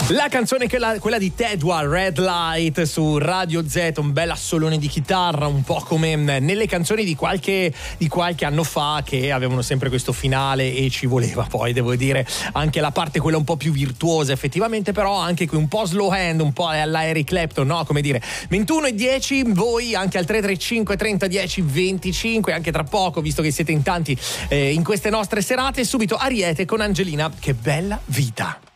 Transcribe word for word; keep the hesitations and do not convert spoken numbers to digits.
La canzone che la, quella di Tedua, Red Light, su Radio Z, un bel assolone di chitarra, un po' come nelle canzoni di qualche, di qualche anno fa, che avevano sempre questo finale e ci voleva poi, devo dire, anche la parte quella un po' più virtuosa effettivamente, però anche qui un po' slow hand, un po' alla Eric Clapton, no? Come dire, ventuno e dieci, voi anche al tre tre cinque trenta dieci venticinque, anche tra poco, visto che siete in tanti eh, in queste nostre serate, subito Ariete con Angelina, che bella vita.